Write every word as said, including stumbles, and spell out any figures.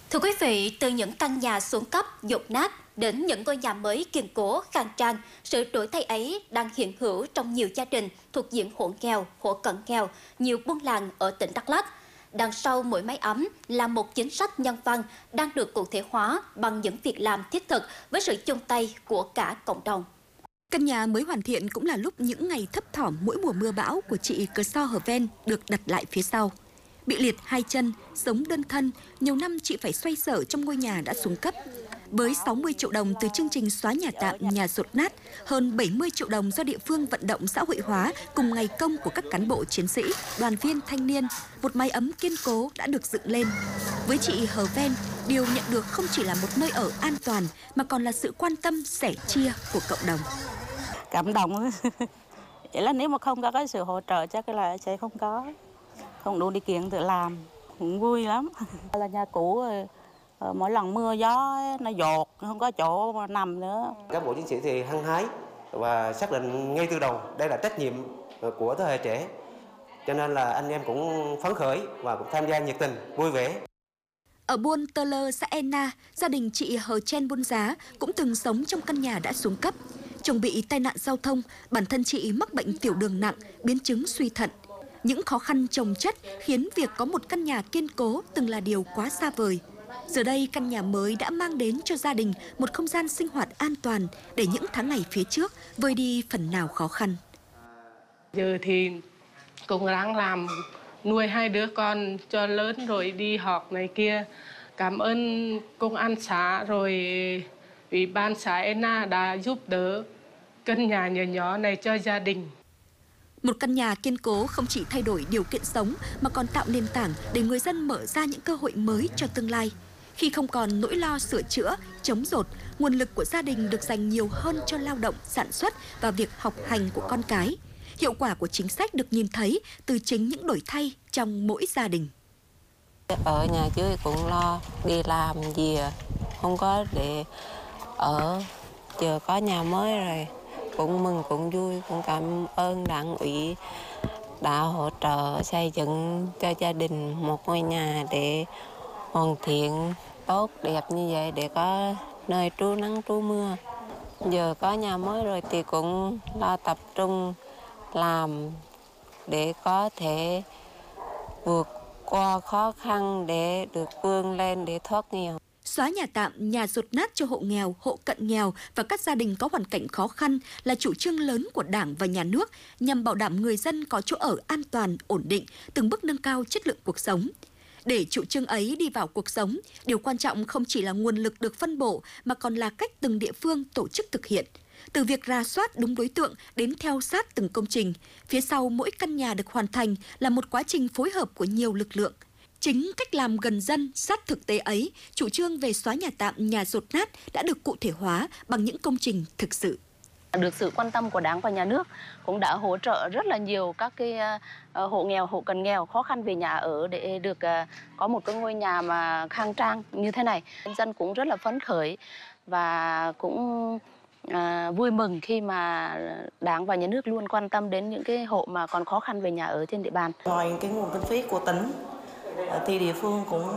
Thưa quý vị, từ những căn nhà xuống cấp, dột nát đến những ngôi nhà mới kiên cố, khang trang, sự đổi thay ấy đang hiện hữu trong nhiều gia đình thuộc diện hộ nghèo, hộ cận nghèo, nhiều buôn làng ở tỉnh Đắk Lắk. Đằng sau mỗi mái ấm là một chính sách nhân văn đang được cụ thể hóa bằng những việc làm thiết thực với sự chung tay của cả cộng đồng. Căn nhà mới hoàn thiện cũng là lúc những ngày thấp thỏm mỗi mùa mưa bão của chị Cờ So Hờ Ven được đặt lại phía sau. Bị liệt hai chân, sống đơn thân, nhiều năm chị phải xoay sở trong ngôi nhà đã xuống cấp. Với sáu mươi triệu đồng từ chương trình xóa nhà tạm, nhà dột nát, hơn bảy mươi triệu đồng do địa phương vận động xã hội hóa cùng ngày công của các cán bộ chiến sĩ, đoàn viên thanh niên, một mái ấm kiên cố đã được dựng lên. Với chị Hờ Ven, điều nhận được không chỉ là một nơi ở an toàn mà còn là sự quan tâm, sẻ chia của cộng đồng. Cảm động. Vậy là nếu mà không có cái sự hỗ trợ chắc là sẽ không có, không đủ điều kiện tự làm, cũng vui lắm. Là nhà cũ rồi, mỗi lần mưa gió nó dột, không có chỗ mà nằm nữa. Cán bộ chiến sĩ thì hăng hái và xác định ngay từ đầu đây là trách nhiệm của thế hệ trẻ, cho nên là anh em cũng phấn khởi và cũng tham gia nhiệt tình, vui vẻ. Ở Buôn Tơ Lơ, xã Ena, gia đình chị Hờ Chen Buôn Giá cũng từng sống trong căn nhà đã xuống cấp. Chồng bị tai nạn giao thông, bản thân chị mắc bệnh tiểu đường nặng, biến chứng suy thận. Những khó khăn chồng chất khiến việc có một căn nhà kiên cố từng là điều quá xa vời. Giờ đây, căn nhà mới đã mang đến cho gia đình một không gian sinh hoạt an toàn để những tháng ngày phía trước vơi đi phần nào khó khăn. Giờ thì cũng đang làm nuôi hai đứa con cho lớn rồi đi học này kia. Cảm ơn công an xã rồi ủy ban xã Ena đã giúp đỡ căn nhà nhỏ nhỏ này cho gia đình. Một căn nhà kiên cố không chỉ thay đổi điều kiện sống mà còn tạo nền tảng để người dân mở ra những cơ hội mới cho tương lai. Khi không còn nỗi lo sửa chữa, chống dột, nguồn lực của gia đình được dành nhiều hơn cho lao động, sản xuất và việc học hành của con cái. Hiệu quả của chính sách được nhìn thấy từ chính những đổi thay trong mỗi gia đình. Ở nhà dưới cũng lo đi làm gì không có để ở, giờ có nhà mới rồi cũng mừng cũng vui, cũng cảm ơn đảng ủy đã hỗ trợ xây dựng cho gia đình một ngôi nhà để hoàn thiện tốt đẹp như vậy để có nơi trú nắng trú mưa. Giờ có nhà mới rồi thì cũng lo tập trung làm để có thể vượt qua khó khăn để được vươn lên để thoát nghèo. Xóa nhà tạm, nhà dột nát cho hộ nghèo, hộ cận nghèo và các gia đình có hoàn cảnh khó khăn là chủ trương lớn của Đảng và Nhà nước nhằm bảo đảm người dân có chỗ ở an toàn, ổn định, từng bước nâng cao chất lượng cuộc sống. Để chủ trương ấy đi vào cuộc sống, điều quan trọng không chỉ là nguồn lực được phân bổ mà còn là cách từng địa phương tổ chức thực hiện. Từ việc rà soát đúng đối tượng đến theo sát từng công trình, phía sau mỗi căn nhà được hoàn thành là một quá trình phối hợp của nhiều lực lượng. Chính cách làm gần dân, sát thực tế ấy, chủ trương về xóa nhà tạm, nhà dột nát đã được cụ thể hóa bằng những công trình thực sự. Được sự quan tâm của Đảng và Nhà nước cũng đã hỗ trợ rất là nhiều các cái uh, hộ nghèo, hộ cận nghèo khó khăn về nhà ở để được uh, có một cái ngôi nhà mà khang trang như thế này. Nhân dân cũng rất là phấn khởi và cũng À, vui mừng khi mà Đảng và Nhà nước luôn quan tâm đến những cái hộ mà còn khó khăn về nhà ở trên địa bàn. Ngoài cái nguồn kinh phí của tỉnh thì địa phương cũng